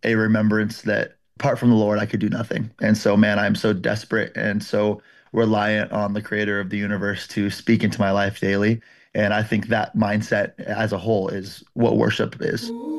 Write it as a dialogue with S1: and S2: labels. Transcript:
S1: a remembrance that apart from the Lord, I could do nothing. And so, man, I'm so desperate and so reliant on the creator of the universe to speak into my life daily. And I think that mindset as a whole is what worship is.